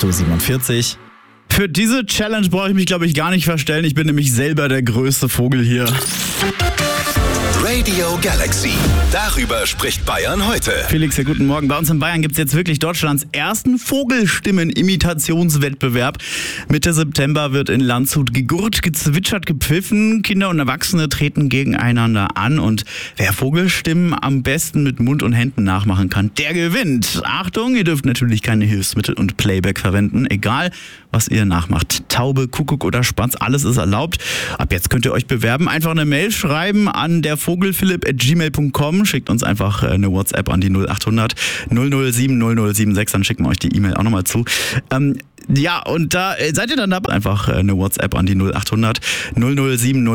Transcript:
8.47 Uhr. Für diese Challenge brauche ich mich, glaube ich, gar nicht verstellen. Ich bin nämlich selber der größte Vogel hier. Radio Galaxy. Darüber spricht Bayern heute. Felix, ja, guten Morgen. Bei uns in Bayern gibt es jetzt wirklich Deutschlands ersten Vogelstimmen-Imitationswettbewerb. Mitte September wird in Landshut gegurrt, gezwitschert, gepfiffen. Kinder und Erwachsene treten gegeneinander an. Und wer Vogelstimmen am besten mit Mund und Händen nachmachen kann, der gewinnt. Achtung, ihr dürft natürlich keine Hilfsmittel und Playback verwenden. Egal, was ihr nachmacht. Taube, Kuckuck oder Spatz, alles ist erlaubt. Ab jetzt könnt ihr euch bewerben. Einfach eine Mail schreiben an dervogelphilipp@gmail.com. Schickt uns einfach eine WhatsApp an die 0800 007 0076. Dann schicken wir euch die E-Mail auch nochmal zu. Ja, und da seid ihr dann dabei. Einfach eine WhatsApp an die 0800 007 0076.